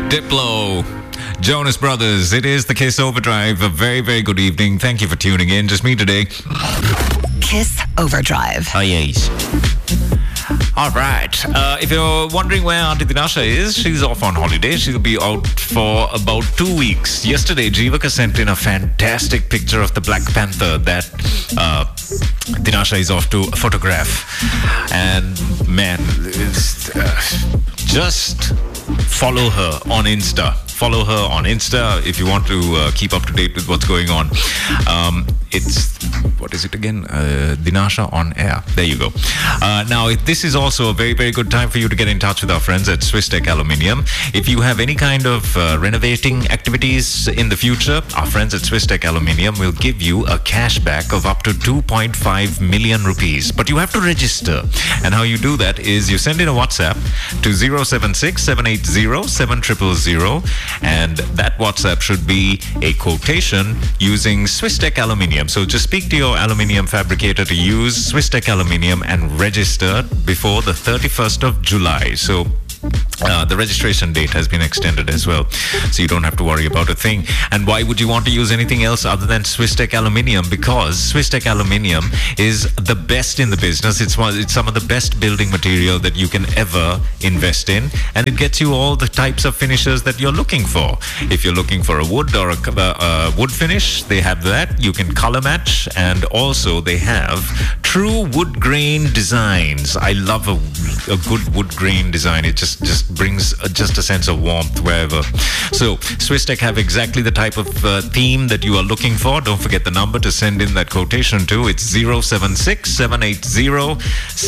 Diplo, Jonas Brothers. It is the Kiss Overdrive. A very, very good evening. Thank you for tuning in. Just me today. Kiss Overdrive. Oh, yes. All right. If you're wondering where Auntie Dinasha is, she's off on holiday. She'll be out for about 2 weeks. Yesterday, Jeevaka sent in a fantastic picture of the Black Panther that Dinasha is off to photograph. And man, it's, just follow her on Insta. Follow her on Insta if you want to keep up to date with what's going on. It's, what is it again? Dinasha on air. There you go. Now, this is also a very, very good time for you to get in touch with our friends at Swisstech Aluminium. If you have any kind of renovating activities in the future, our friends at Swisstech Aluminium will give you a cashback of up to 2.5 million rupees. But you have to register. And how you do that is you send in a WhatsApp to 076 780 7000. And that WhatsApp should be a quotation using Swisstech Aluminium. So just speak to your aluminium fabricator to use Swisstech Aluminium and register before the 31st of July. So the registration date has been extended as well, so you don't have to worry about a thing. And why would you want to use anything else other than Swisstech Aluminium? Because Swisstech Aluminium is the best in the business. It's some of the best building material that you can ever invest in, and it gets you all the types of finishes that you're looking for. If you're looking for a wood or a wood finish, they have that. You can color match, and also they have true wood grain designs. I love a good wood grain design. It just brings just a sense of warmth wherever. So Swisstech have exactly the type of theme that you are looking for. Don't forget the number to send in that quotation to. It's 076 780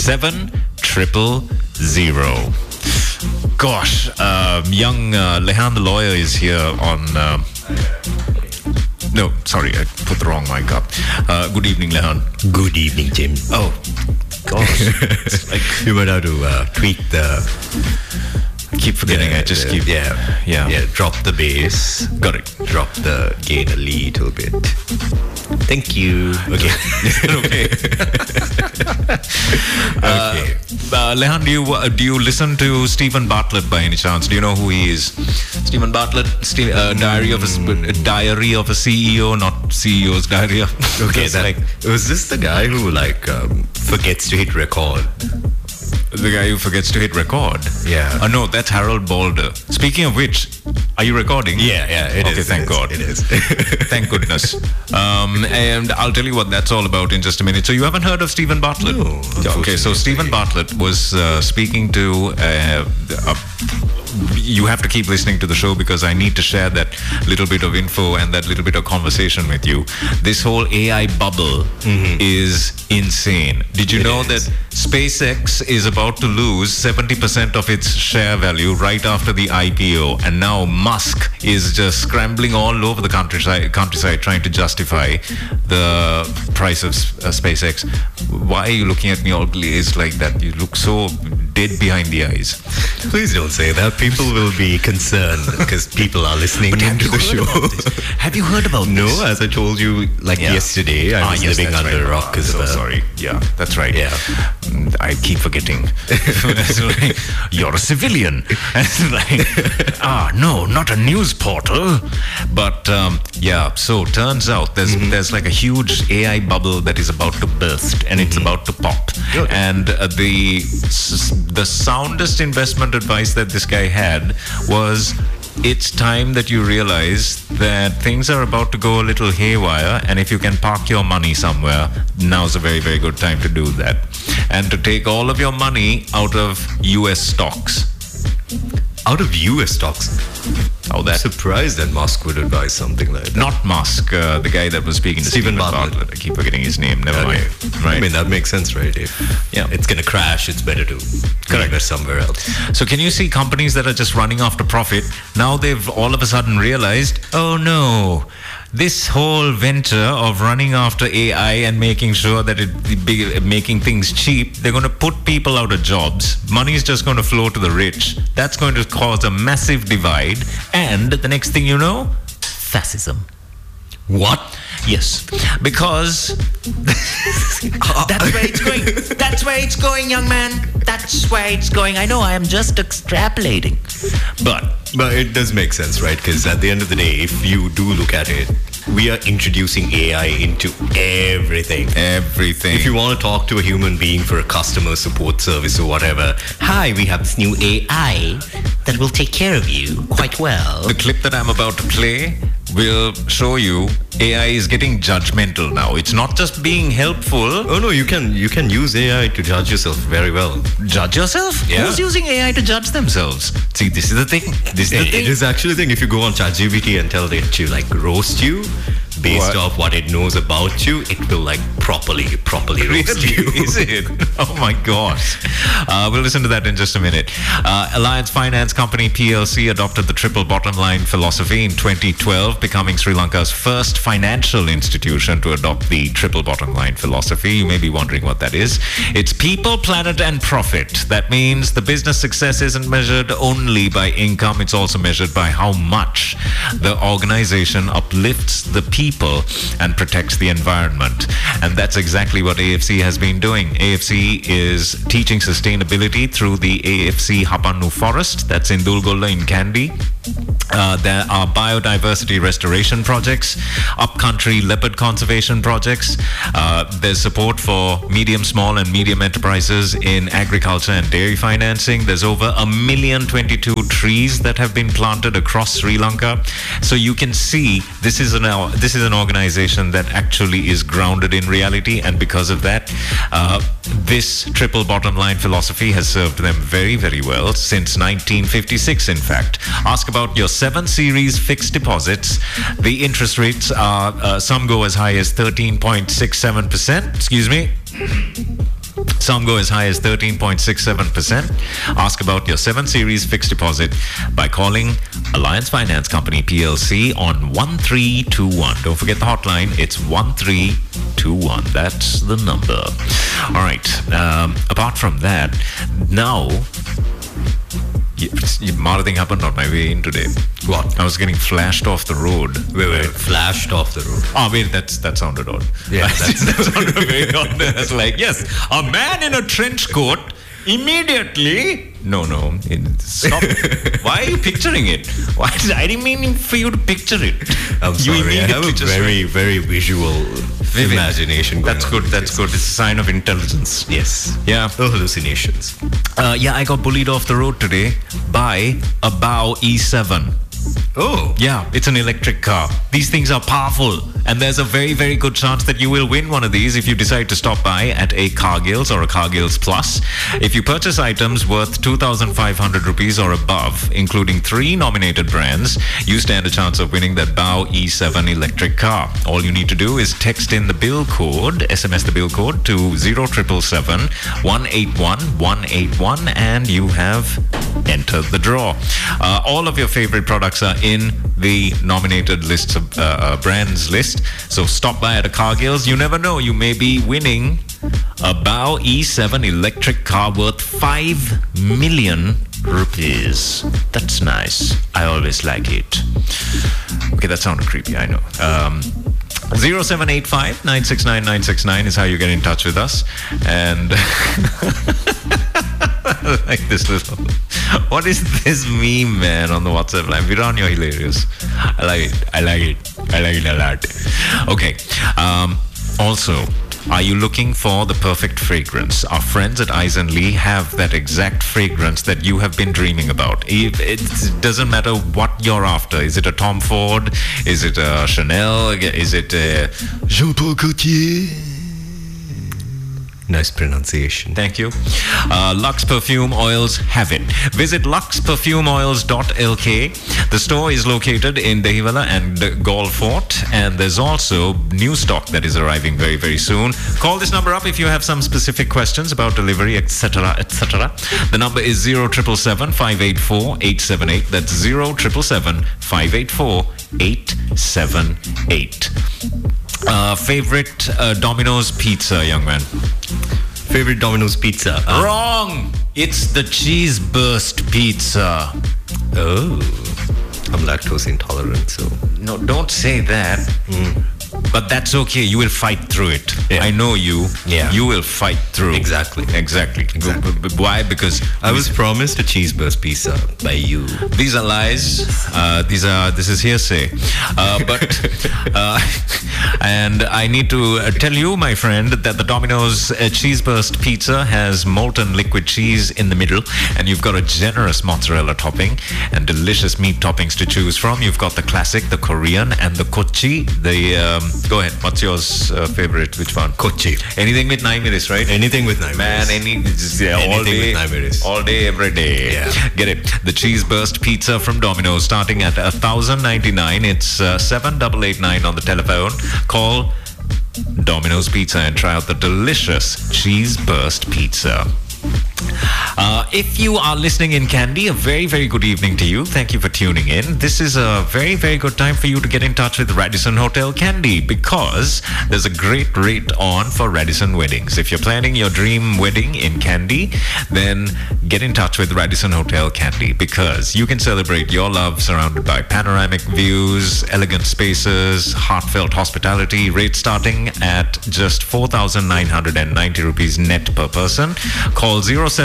7000. Gosh, young Lehan the lawyer is here on... no, sorry, I put the wrong mic up. Good evening, Lehan. Good evening, Jim. Oh, gosh. It's like you might have to tweak the... I keep forgetting. I just keep... Yeah, drop the bass. Got it. Drop the gain a little bit. Thank you. Okay. Okay. Okay. Lehan, do you listen to Stephen Bartlett by any chance? Do you know who he is? Stephen Bartlett, Diary of a CEO, not CEO's diary. Okay, was this the guy who forgets to hit record? The guy who forgets to hit record? Yeah. No, that's Harold Balder. Speaking of which, are you recording? Yeah, it is. Okay, thank God. It is. Thank goodness. And I'll tell you what that's all about in just a minute. So you haven't heard of Stephen Bartlett? No. Okay, so Stephen Bartlett was speaking to... you have to keep listening to the show because I need to share that little bit of info and that little bit of conversation with you. This whole AI bubble is insane. Did you know that SpaceX is about to lose 70% of its share value right after the IPO, and now Musk is just scrambling all over the countryside trying to justify the price of SpaceX. Why are you looking at me all glazed like that? You look so dead behind the eyes. Please don't say that. People will be concerned because people are listening to the show. Have you heard about this? No, as I told you yesterday, I was living under a rock. So sorry. Yeah, that's right. Yeah. I keep forgetting. You're a civilian. No, not a news portal. But so turns out there's like a huge AI bubble that is about to burst, and it's about to pop. Good. And the soundest investment advice that this guy had was, it's time that you realize that things are about to go a little haywire, and if you can park your money somewhere, now's a very, very good time to do that. And to take all of your money out of US stocks. Out of US stocks? Oh, I'm surprised that Musk would advise something like that. Not Musk, the guy that was speaking to Stephen Bartlett. I keep forgetting his name. Never mind. Right. I mean, that makes sense, right? If it's going to crash, it's better to invest somewhere else. So can you see companies that are just running after profit? Now they've all of a sudden realized, oh no, this whole venture of running after AI and making sure that making things cheap, they're going to put people out of jobs. Money is just going to flow to the rich. That's going to cause a massive divide. And the next thing you know, fascism. What? Yes, because that's where it's going. That's where it's going, young man. That's where it's going. I know I am just extrapolating. But it does make sense, right? Because at the end of the day, if you do look at it, we are introducing AI into everything. Everything. If you want to talk to a human being for a customer support service or whatever, hi, we have this new AI that will take care of you quite well. The clip that I'm about to play will show you AI is getting judgmental now. It's not just being helpful. Oh no, you can use AI to judge yourself very well. Judge yourself? Yeah. Who's using AI to judge themselves? See, this is the thing. This is the thing. It is actually the thing. If you go on ChatGPT and tell it to like roast you based off what it knows about you, it will like properly roast you. Is it? Oh my gosh. We'll listen to that in just a minute. Alliance Finance Company PLC adopted the triple bottom line philosophy in 2012, becoming Sri Lanka's first financial institution to adopt the triple bottom line philosophy. You may be wondering what that is. It's people, planet, and profit. That means the business success isn't measured only by income, it's also measured by how much the organization uplifts the people and protects the environment. And that's exactly what AFC has been doing. AFC is teaching sustainability through the AFC Hapannu Forest, that's in Dulgolla in Kandy. There are biodiversity restoration projects, upcountry leopard conservation projects. There's support for medium, small and medium enterprises in agriculture and dairy financing. There's over 1,022,000 trees that have been planted across Sri Lanka. So you can see this is an organization that actually is grounded in reality, and because of that, this triple bottom line philosophy has served them very, very well since 1956, in fact. Ask about your 7 series fixed deposits. The interest rates are, some go as high as 13.67%. Excuse me. Some go as high as 13.67%. Ask about your 7 series fixed deposit by calling Alliance Finance Company PLC on 1321. Don't forget the hotline. It's 1321. That's the number. All right. Apart from that, now, another thing happened on my way in today. What? I was getting flashed off the road. Wait, flashed off the road. Oh, wait, that sounded odd. Yeah, that sounded very odd. It's like, yes, a man in a trench coat immediately. No, stop. Why are you picturing it? Why? I didn't mean for you to picture it. I'm sorry. I have a very, very visual imagination. That's good. That's good. It's a sign of intelligence. Yes. Yeah. No hallucinations. Yeah, I got bullied off the road today by a BAO E7. Oh. Yeah, it's an electric car. These things are powerful, and there's a very, very good chance that you will win one of these if you decide to stop by at a Cargill's or a Cargill's Plus. If you purchase items worth 2,500 rupees or above, including 3 nominated brands, you stand a chance of winning that BAO E7 electric car. All you need to do is text in the bill code, SMS the bill code to 0777 181 181, and you have entered the draw. All of your favorite products are in the nominated lists of brands list. So stop by at a Cargill's. You never know, you may be winning a BAO E7 electric car worth 5 million rupees. That's nice. I always like it. Okay, that sounded creepy, I know. 0785 969 969 is how you get in touch with us. And like this little, what is this meme, man, on the WhatsApp line? Viran, you're hilarious. I like it a lot. Okay. Also, are you looking for the perfect fragrance? Our friends at Eisen Lee have that exact fragrance that you have been dreaming about. It doesn't matter what you're after. Is it a Tom Ford? Is it a Chanel? Is it a Jean-Paul Gaultier? Nice pronunciation. Thank you. Lux Perfume Oils have it. Visit luxperfumeoils.lk. The store is located in Dehiwala and Galle Fort, and there's also new stock that is arriving very, very soon. Call this number up if you have some specific questions about delivery, etc., etc. The number is 0777 584 878. That's 0777 584 878. Favorite Domino's pizza, young man? Favorite Domino's pizza? Wrong! It's the cheese burst pizza. Oh. I'm lactose intolerant, so... No, don't say that. But that's okay. You will fight through it. Yeah. I know you. Yeah. You will fight through. Exactly. Why? Because I was promised a cheese burst pizza by you. these are lies. This is hearsay. And I need to tell you, my friend, that the Domino's cheese burst pizza has molten liquid cheese in the middle, and you've got a generous mozzarella topping and delicious meat toppings to choose from. You've got the classic, the Korean, and the kochi. Go ahead. What's yours favorite? Which one? Kochi. Anything with 9 minutes, right? Anything with 9 Man, minutes. all day, with 9 minutes. all day, every day. Yeah. Get it. The cheese burst pizza from Domino's, starting at $1,099. It's 7889 on the telephone. Call Domino's Pizza and try out the delicious cheese burst pizza. If you are listening in Kandy, a very, very good evening to you. Thank you for tuning in. This is a very, very good time for you to get in touch with Radisson Hotel Kandy, because there's a great rate on for Radisson weddings. If you're planning your dream wedding in Kandy, then get in touch with Radisson Hotel Kandy, because you can celebrate your love surrounded by panoramic views, elegant spaces, heartfelt hospitality. Rates starting at just 4,990 rupees net per person. Call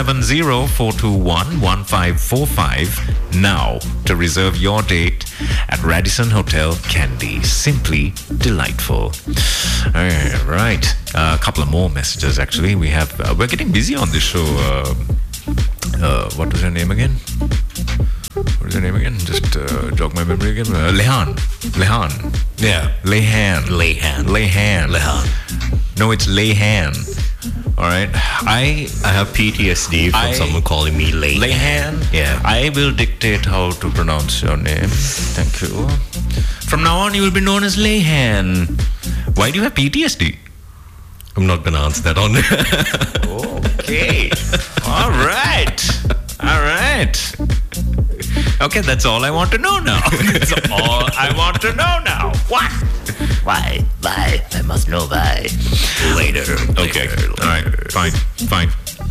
070-421-1545 now to reserve your date at Radisson Hotel Kandy. Simply delightful. All right. A couple of more messages, actually. We're getting busy on this show. What was her name again? What is her name again? Just jog my memory again. Lehan. Yeah. Lehan. No, it's Lehan. All right. I have PTSD from someone calling me Lehan. Yeah. I will dictate how to pronounce your name. Thank you. From now on, you will be known as Lehan. Why do you have PTSD? I'm not going to answer that on Okay. All right. Okay, that's all I want to know now. That's all I want to know now. What? Why? I must know why. Later. Okay. All right. Fine.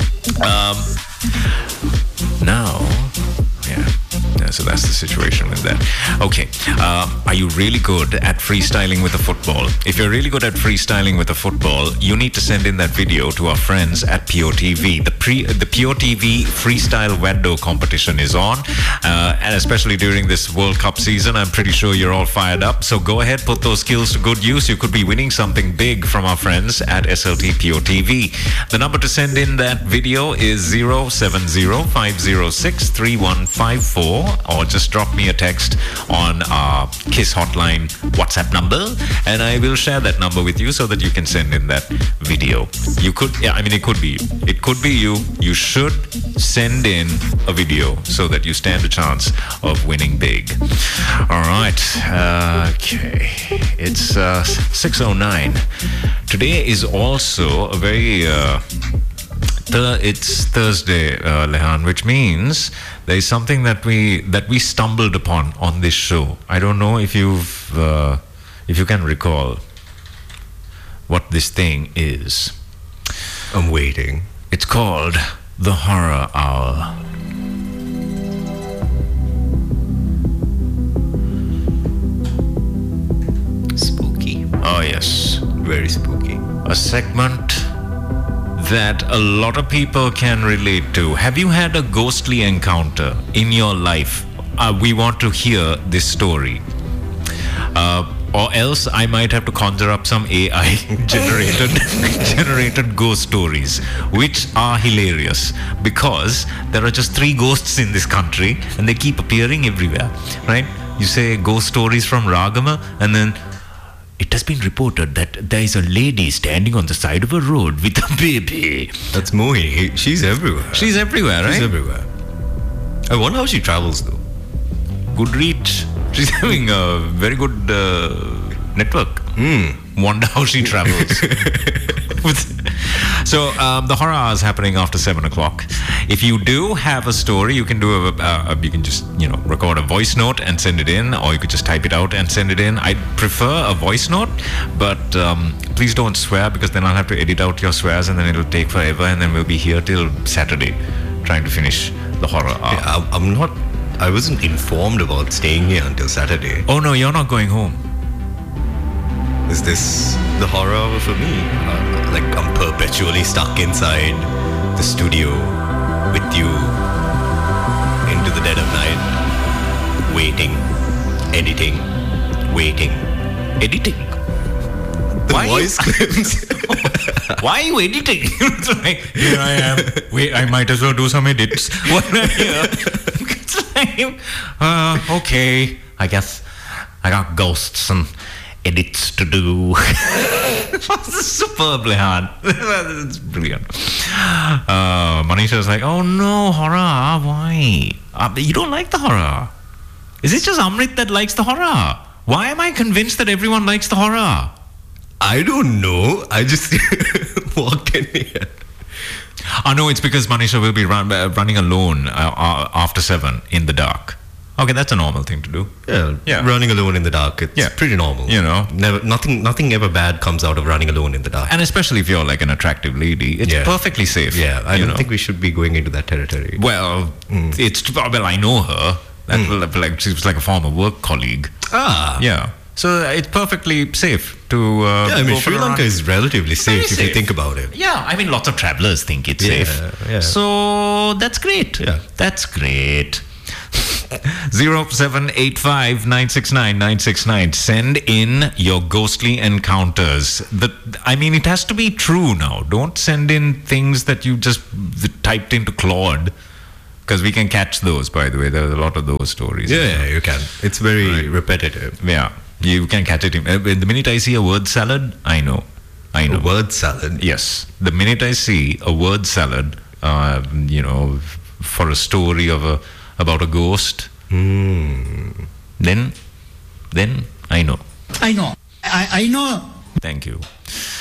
Now, yeah. So that's the situation with that. Okay. Are you really good at freestyling with a football? If you're really good at freestyling with a football, you need to send in that video to our friends at POTV. The POTV Freestyle Wendo competition is on, and especially during this World Cup season, I'm pretty sure you're all fired up. So go ahead, put those skills to good use. You could be winning something big from our friends at SLT POTV. The number to send in that video is 070-506-3154. Or just drop me a text on our KISS hotline WhatsApp number, and I will share that number with you so that you can send in that video. It could be you. You should send in a video so that you stand a chance of winning big. All right. Okay. It's 6:09. Today is also a very... it's Thursday, Lehan, which means there is something that we stumbled upon on this show. I don't know if you can recall what this thing is. I'm waiting. It's called the Horror Hour. Spooky. Oh yes, Very spooky. a segment that a lot of people can relate to. Have you had a ghostly encounter in your life? We want to hear this story. Or else I might have to conjure up some AI generated ghost stories, which are hilarious because there are just 3 ghosts in this country and they keep appearing everywhere, right? You say ghost stories from Ragama, and then it has been reported that there is a lady standing on the side of a road with a baby. That's Mohi. She's everywhere. She's everywhere, right? She's everywhere. I wonder how she travels, though. Good reach. She's having a very good network. Wonder how she travels. So the horror hour is happening after 7 o'clock. If you do have a story, you can do you can just record a voice note and send it in, or you could just type it out and send it in. I prefer a voice note, but please don't swear, because then I'll have to edit out your swears and then it'll take forever, and then we'll be here till Saturday trying to finish the horror hour. Yeah, I wasn't informed about staying here until Saturday. Oh no, you're not going home. Is this the horror for me? Like I'm perpetually stuck inside the studio with you into the dead of night, waiting, editing, waiting, editing. The Why voice clips. Why are you editing? It's like, here I am. Wait, I might as well do some edits. What are you? It's like, okay, I guess I got ghosts and edits to do. Superbly hard. It's brilliant. Manisha's like, oh no, horror. Why? You don't like the horror. Is it just Amrit that likes the horror? Why am I convinced that everyone likes the horror? I don't know. I just walked in here. I know it's because Manisha will be running alone after 7 in the dark. Okay, that's a normal thing to do. Yeah. Running alone in the dark. It's pretty normal. You know, nothing ever bad comes out of running alone in the dark. And especially if you're like an attractive lady, it's perfectly safe. Yeah, I don't think we should be going into that territory. Well, I know her. Like she's like a former work colleague. Yeah. So it's perfectly safe to. Sri Lanka is relatively safe if you think about it. Yeah, I mean, lots of travelers think it's safe. Yeah. So that's great. Yeah, that's great. 0785969969. Send in your ghostly encounters. It has to be true now. Don't send in things that you just typed into Claude. Because we can catch those, by the way. There's a lot of those stories. Yeah, you can. It's very repetitive. Yeah, you can catch it. The minute I see a word salad, I know. A word salad? Yes. The minute I see a word salad, for a story about a ghost, then I know. I know. Thank you.